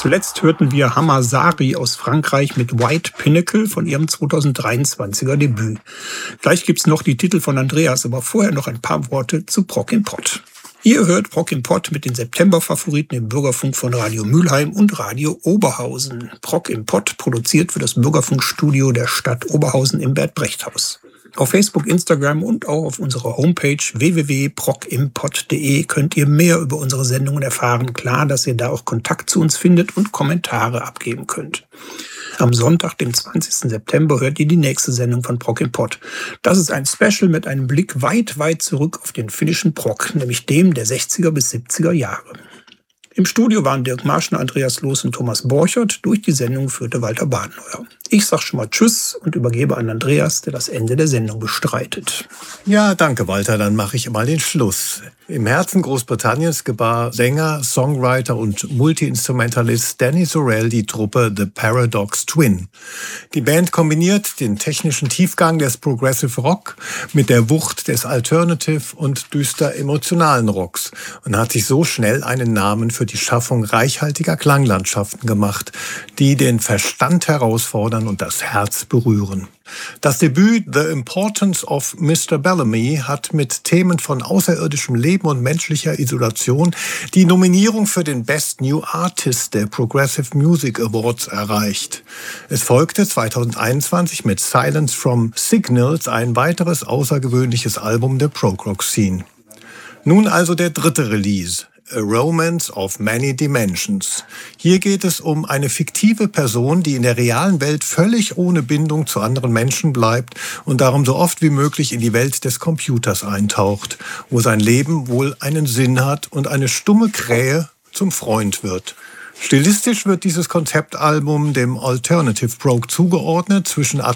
Zuletzt hörten wir Hamazari aus Frankreich mit White Pinnacle von ihrem 2023er Debüt. Gleich gibt's noch die Titel von Andreas, aber vorher noch ein paar Worte zu Prok im Pott. Ihr hört Prok im Pott mit den September-Favoriten im Bürgerfunk von Radio Mülheim und Radio Oberhausen. Prok im Pott produziert für das Bürgerfunkstudio der Stadt Oberhausen im Bert-Brecht-Haus. Auf Facebook, Instagram und auch auf unserer Homepage www.prokimpott.de könnt ihr mehr über unsere Sendungen erfahren. Klar, dass ihr da auch Kontakt zu uns findet und Kommentare abgeben könnt. Am Sonntag, dem 20. September, hört ihr die nächste Sendung von Prok im Pott. Das ist ein Special mit einem Blick weit, weit zurück auf den finnischen Prok, nämlich dem der 60er bis 70er Jahre. Im Studio waren Dirk Marschner, Andreas Loos und Thomas Borchert. Durch die Sendung führte Walter Badenheuer. Ich sag schon mal Tschüss und übergebe an Andreas, der das Ende der Sendung bestreitet. Ja, danke Walter, dann mache ich mal den Schluss. Im Herzen Großbritanniens gebar Sänger, Songwriter und Multi-Instrumentalist Danny Sorrell die Truppe The Paradox Twin. Die Band kombiniert den technischen Tiefgang des Progressive Rock mit der Wucht des Alternative und düster emotionalen Rocks und hat sich so schnell einen Namen für die Schaffung reichhaltiger Klanglandschaften gemacht, die den Verstand herausfordern und das Herz berühren. Das Debüt The Importance of Mr. Bellamy hat mit Themen von außerirdischem Leben und menschlicher Isolation die Nominierung für den Best New Artist der Progressive Music Awards erreicht. Es folgte 2021 mit Silence from Signals ein weiteres außergewöhnliches Album der Prog-Rock-Scene. Nun also der dritte Release. A Romance of Many Dimensions. Hier geht es um eine fiktive Person, die in der realen Welt völlig ohne Bindung zu anderen Menschen bleibt und darum so oft wie möglich in die Welt des Computers eintaucht, wo sein Leben wohl einen Sinn hat und eine stumme Krähe zum Freund wird. Stilistisch wird dieses Konzeptalbum dem Alternative Prog zugeordnet, zwischen